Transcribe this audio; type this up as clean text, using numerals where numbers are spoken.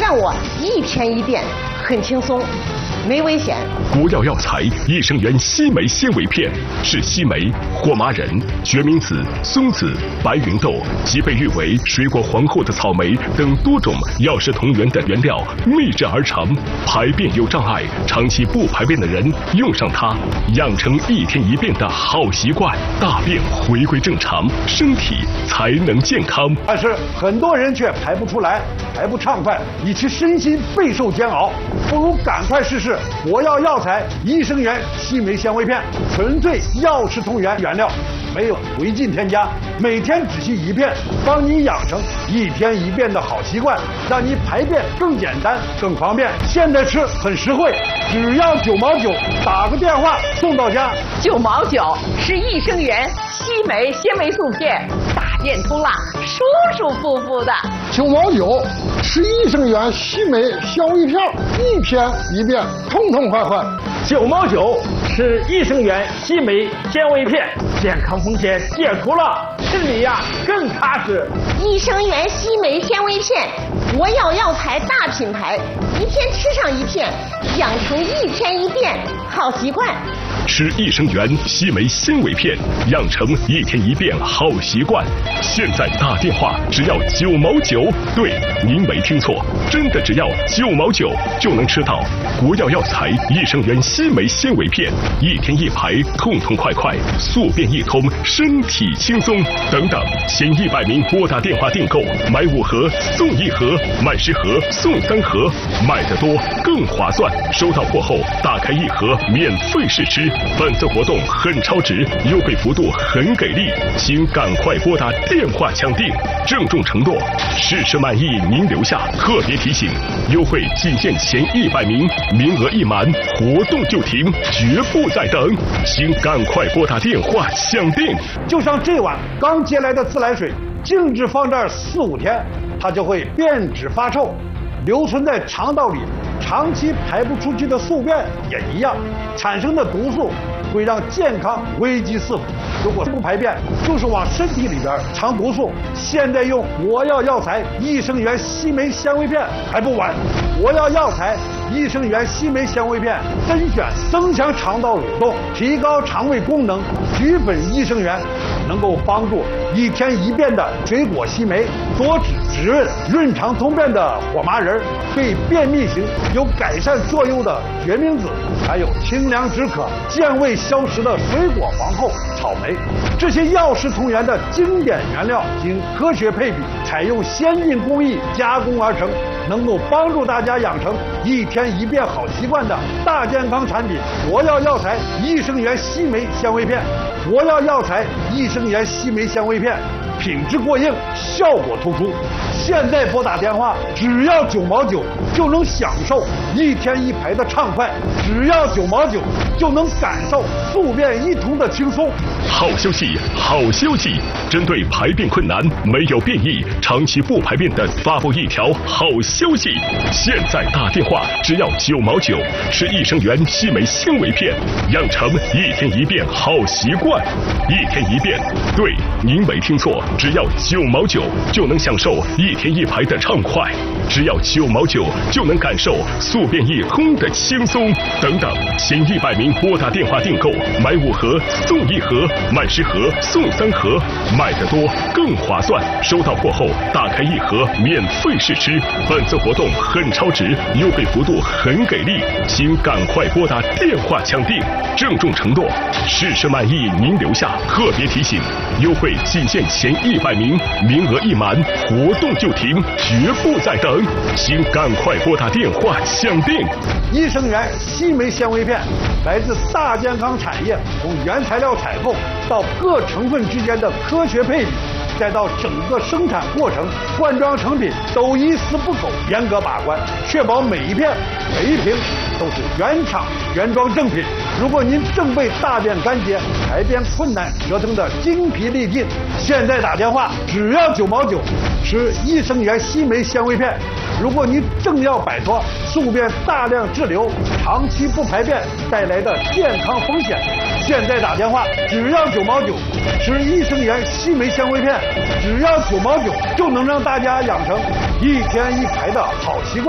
像我一天一变，很轻松，没危险。 国药药材益生元硒镁纤维片是硒镁、火麻仁、决明子、松子、白芸豆及被誉为水果皇后的草莓等多种药食同源的原料秘制而成。排便有障碍、长期不排便的人用上它，养成一天一便的好习惯，大便回归正常，身体才能健康。 但是很多人却排不出来，排不畅快，以其身心备受煎熬。不如赶快试试国药药材益生元硒镁纤维片，纯粹药食同源原料，没有违禁添加，每天只需一片，帮你养成一天一便的好习惯，让你排便更简单更方便。现在吃很实惠，只要9毛9，打个电话送到家。 9毛9是益生元硒镁纤维素片，打电通了，舒舒服服的。 9毛9是益生元硒镁纤维片，一天一便，痛痛快快。 9毛9是益生元硒镁纤维片，健康风险解除了，吃你呀更踏实。 益生元硒镁纤维片，国药药材大品牌，一天吃上一片，养成一天一便好习惯。 吃益生元硒镁纤维片，养成一天一便好习惯。现在打电话只要9毛9，对，您没听错，真的只要9毛9就能吃到国药药材益生元硒镁纤维片，一天一排，痛痛快快，宿便一通，身体轻松。等等，前100名拨打电话订购，买5盒送1盒，买10盒送3盒，买得多更划算。收到货后打开1盒免费试吃。本次活动很超值，优惠幅度很给力，请赶快拨打电话抢订。郑重承诺，试吃满意您留下。特别提醒，优惠仅限前100名，名额一满活动就停，绝不再等，请赶快拨打电话抢订。 就像这碗刚接来的自来水，静置放这儿4、5天，它就会变质发臭，留存在肠道里，长期排不出去的宿便也一样，产生的毒素会让健康危机四伏。如果不排便，就是往身体里边藏毒素。现在用国药药材益生元硒镁纤维片还不晚。国药药材益生元硒镁纤维片甄选增强肠道蠕动，提高肠胃功能，菊苯益生元能够帮助一天一便的水果硒镁，多脂滋润、润肠通便的火麻仁，对便秘型有改善作用的决明子，还有清凉止渴、健胃消食的水果皇后草莓。这些药食同源的经典原料，经科学配比，采用先进工艺加工而成，能够帮助大家养成一天一便好习惯的大健康产品。国药药材益生元硒镁纤维片，国药药材益生元硒镁纤维片，品质过硬，效果突出。现在拨打电话，只要9毛9就能享受一天一排的畅快，只要9毛9就能感受宿便一通的轻松。 好消息，好消息！针对排便困难、没有便意、长期不排便的，发布一条好消息：现在打电话只要9毛9，吃益生元硒镁纤维片，养成一天一便好习惯。一天一便，对，您没听错，只要9毛9就能享受一天一排的畅快，只要9毛9就能感受宿便一通的轻松。等等，前100名拨打电话订购，买5盒送1盒，买10盒送3盒，买得多更划算。收到货后打开1盒免费试吃。本次活动很超值，优惠幅度很给力，请赶快拨打电话抢订。郑重承诺，试吃满意您留下。特别提醒，优惠仅限前100名，名额一满活动就停，绝不再等，请赶快拨打电话抢订。 益生元硒镁纤维片来自大健康产业，从原材料采购到各成分之间的科学配比，再到整个生产过程、灌装成品都一丝不苟严格把关，确保每一片每一瓶都是原厂原装正品。如果您正被大便干结、排便困难折腾得精疲力尽，现在打电话只要9毛9，吃益生元硒镁纤维片。如果您正要摆脱宿便大量滞留、长期不排便带来的健康风险，现在打电话只要9毛9，吃益生元硒镁纤维片，只要9毛9就能让大家养成一天一排的好习惯。